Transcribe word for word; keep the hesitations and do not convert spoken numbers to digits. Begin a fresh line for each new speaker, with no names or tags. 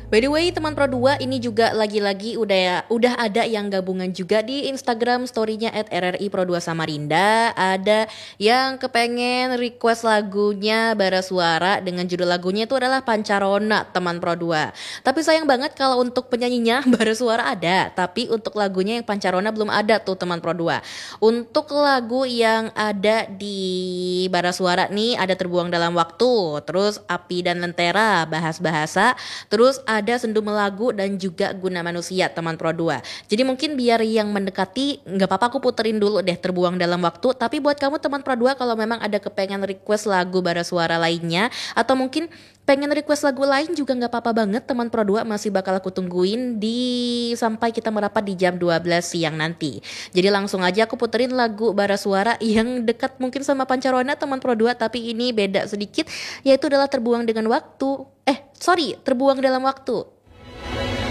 By the way, teman Pro dua ini juga lagi-lagi udah ya, udah ada yang gabungan juga di Instagram story-nya at R R I Pro dua Samarinda. Ada yang kepengen request lagunya Bara Suara dengan judul lagunya itu adalah Pancarona, teman Pro dua. Tapi sayang banget kalau untuk penyanyinya Bara Suara ada, tapi untuk lagunya yang Pancarona belum ada tuh teman Pro dua. Untuk lagu yang ada di Bara Suara nih ada Terbuang Dalam Waktu, terus Api dan Lentera, Bahas Bahasa, terus ada Sendu Melagu dan juga Guna Manusia, teman Pro dua. Jadi mungkin biar yang mendekati nggak apa-apa aku puterin dulu deh Terbuang Dalam Waktu. Tapi buat kamu teman Pro dua kalau memang ada kepengen request lagu Bara Suara lainnya atau mungkin pengen request lagu lain juga nggak apa-apa banget, teman Pro dua masih bakal aku tungguin di sampai kita merapat di jam dua belas siang nanti. Jadi langsung aja aku puterin lagu Bara Suara yang dekat mungkin sama Pancarona, teman Pro dua, tapi ini beda sedikit, yaitu adalah Terbuang dengan Waktu. Eh, sorry, Terbuang Dalam Waktu.